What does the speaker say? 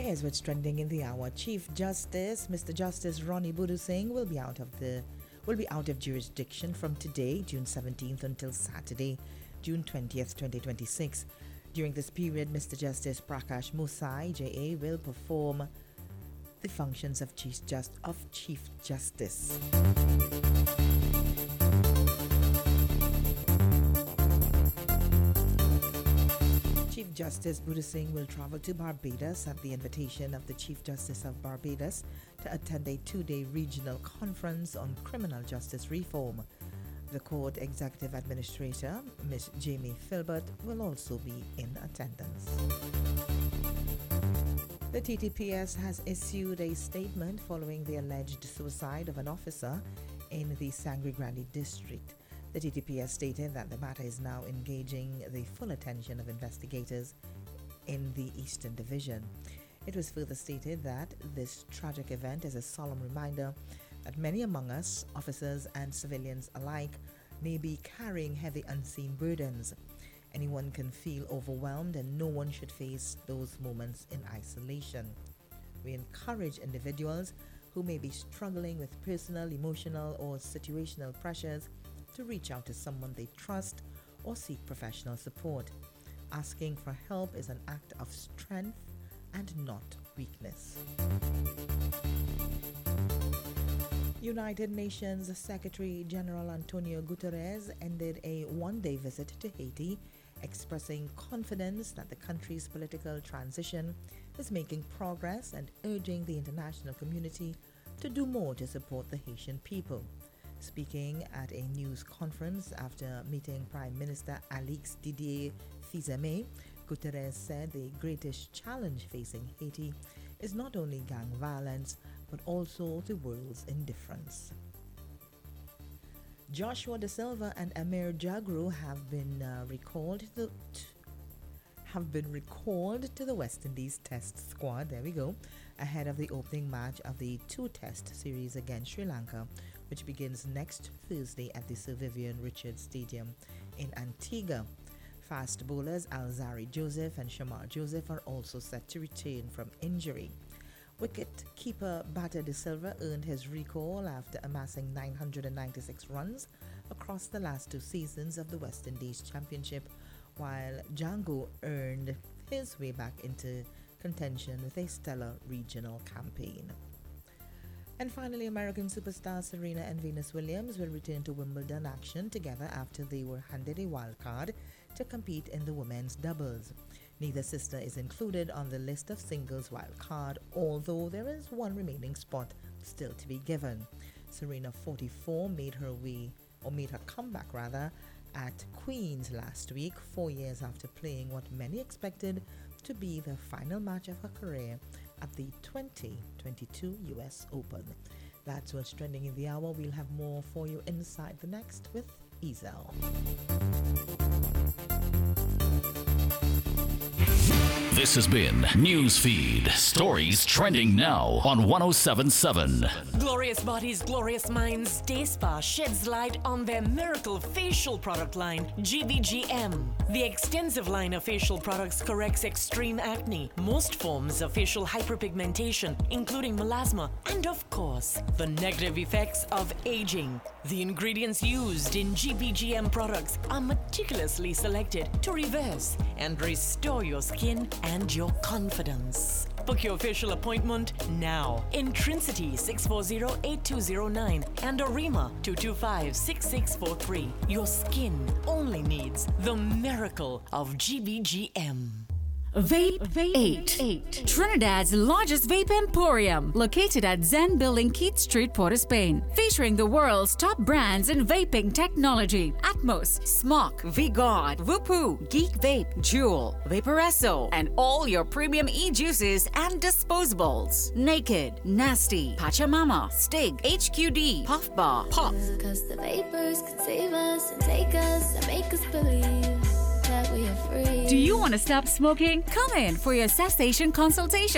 Here's what's trending in the hour. Chief Justice, Mr. Justice Ronnie Budu Singh will be out of jurisdiction from today, June 17th, until Saturday, June 20th, 2026. During this period, Mr. Justice Prakash Musai, JA, will perform the functions of Chief Justice. Chief Justice Budu Singh will travel to Barbados at the invitation of the Chief Justice of Barbados to attend a 2-day regional conference on criminal justice reform. The Court Executive Administrator, Ms. Jamie Filbert, will also be in attendance. The TTPS has issued a statement following the alleged suicide of an officer in the Sangre Grande district. The TTPS stated that the matter is now engaging the full attention of investigators in the Eastern Division. It was further stated that this tragic event is a solemn reminder that many among us, officers and civilians alike, may be carrying heavy unseen burdens. Anyone can feel overwhelmed, and no one should face those moments in isolation. We encourage individuals who may be struggling with personal, emotional, or situational pressures to reach out to someone they trust or seek professional support. Asking for help is an act of strength and not weakness. United Nations Secretary General Antonio Guterres ended a one-day visit to Haiti, expressing confidence that the country's political transition is making progress and urging the international community to do more to support the Haitian people. Speaking at a news conference after meeting Prime Minister Alix Didier Fils-Aimé, Guterres said the greatest challenge facing Haiti is not only gang violence, but also the world's indifference. Joshua Da Silva and Amir Jagru have been recalled to the West Indies Test squad. There we go. Ahead of the opening match of the 2-test series against Sri Lanka, which begins next Thursday at the Sir Vivian Richards Stadium in Antigua. Fast bowlers Alzari Joseph and Shamar Joseph are also set to return from injury. Wicket-keeper Bata Da Silva earned his recall after amassing 996 runs across the last 2 seasons of the West Indies Championship, while Django earned his way back into contention with a stellar regional campaign. And finally, American superstars Serena and Venus Williams will return to Wimbledon action together after they were handed a wild card to compete in the women's doubles. Neither sister is included on the list of singles wild card, although there is one remaining spot still to be given. Serena, 44, made her comeback at Queen's last week, 4 years after playing what many expected to be the final match of her career at the 2022 US Open. That's what's trending in the hour. We'll have more for you inside the next with Ezel. This has been Newsfeed. Stories trending now on 107.7. Glorious bodies, glorious minds. Day Spa sheds light on their miracle facial product line, GBGM. The extensive line of facial products corrects extreme acne, most forms of facial hyperpigmentation, including melasma, and of course, the negative effects of aging. The ingredients used in GBGM products are meticulously selected to reverse and restore your skin and your confidence. Book your facial appointment now. Intrinsity 640-8209 and Arima 225-6643. Your skin only needs the miracle of GBGM. Vape 8. Trinidad's largest vape emporium, located at Zen Building, Keith Street, Port of Spain, featuring the world's top brands in vaping technology: Atmos, Smok, V-God, Whoopoo, Geek Vape, Juul, Vaporesso, and all your premium e-juices and disposables. Naked, Nasty, Pachamama, Stig, HQD, Puff Bar, Pop. Because the vapors could save us and take us and make us believe that we are free. Do you want to stop smoking? Come in for your cessation consultation.